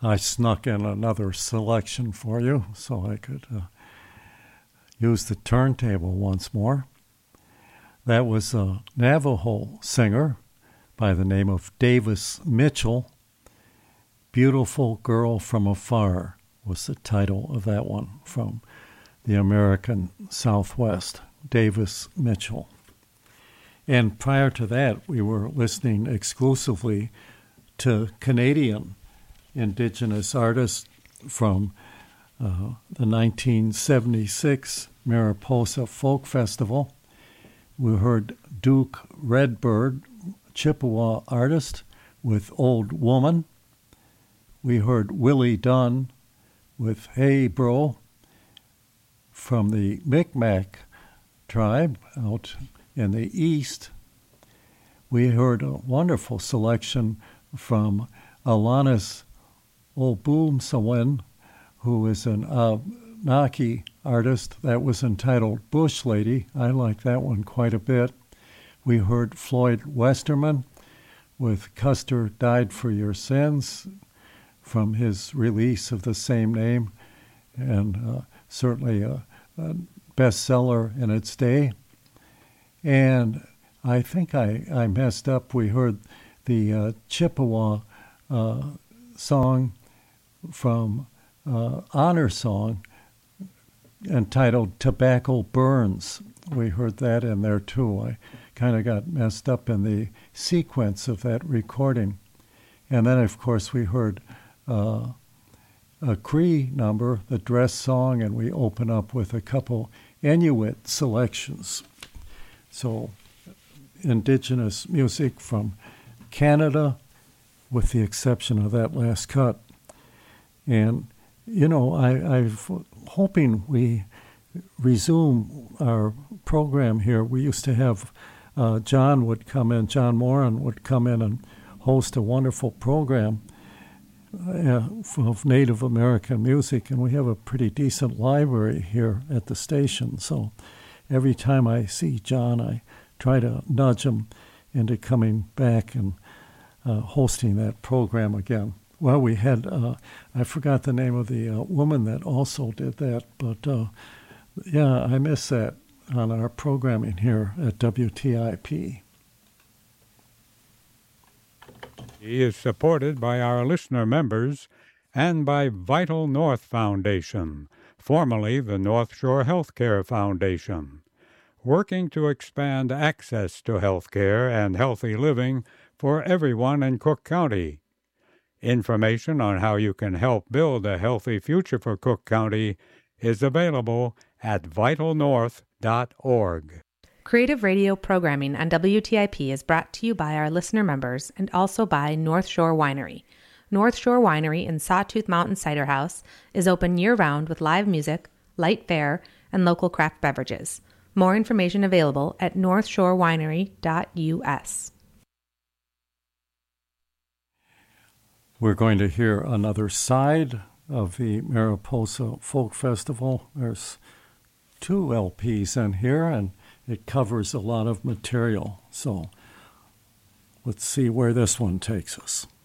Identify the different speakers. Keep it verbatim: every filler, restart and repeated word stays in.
Speaker 1: I snuck in another selection for you so I could uh, use the turntable once more. That was a Navajo singer by the name of Davis Mitchell. Beautiful Girl from Afar was the title of that one from the American Southwest, Davis Mitchell. And prior to that, we were listening exclusively to Canadian Indigenous artists from uh, the nineteen seventy-six Mariposa Folk Festival. We heard Duke Redbird, Chippewa artist, with Old Woman. We heard Willie Dunn with Hey Bro from the Micmac tribe out in the east. We heard a wonderful selection from Alanis Obumsawin, who is an Abenaki artist that was entitled Bush Lady. I like that one quite a bit. We heard Floyd Westerman with Custer Died for Your Sins from his release of the same name, and uh, certainly a, a bestseller in its day. And I think I, I messed up. We heard the uh, Chippewa uh, song from uh, Honor Song entitled Tobacco Burns. We heard that in there too. I kind of got messed up in the sequence of that recording. And then, of course, we heard uh, a Cree number, the Dress Song, and we open up with a couple Inuit selections. So Indigenous music from Canada, with the exception of that last cut. And, you know, I, I'm hoping we resume our program here. We used to have uh, John would come in, John Moran would come in and host a wonderful program uh, of Native American music, and we have a pretty decent library here at the station. So every time I see John, I try to nudge him into coming back and uh, hosting that program again. Well, we had, uh, I forgot the name of the uh, woman that also did that, but uh, yeah, I miss that on our programming here at W T I P.
Speaker 2: He is supported by our listener members and by Vital North Foundation, formerly the North Shore Healthcare Foundation, working to expand access to health care and healthy living for everyone in Cook County. Information on how you can help build a healthy future for Cook County is available at vital north dot org.
Speaker 3: Creative radio programming on W T I P is brought to you by our listener members and also by North Shore Winery. North Shore Winery in Sawtooth Mountain Cider House is open year-round with live music, light fare, and local craft beverages. More information available at north shore winery dot U S.
Speaker 1: We're going to hear another side of the Mariposa Folk Festival. There's two L Ps in here, and it covers a lot of material. So let's see where this one takes us.